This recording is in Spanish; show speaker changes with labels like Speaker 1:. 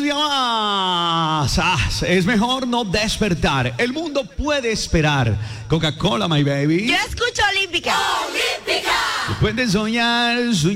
Speaker 1: día más. Es mejor no despertar. El mundo puede esperar. Coca-Cola, my baby.
Speaker 2: Yo escucho Olímpica.
Speaker 1: Puedes soñar,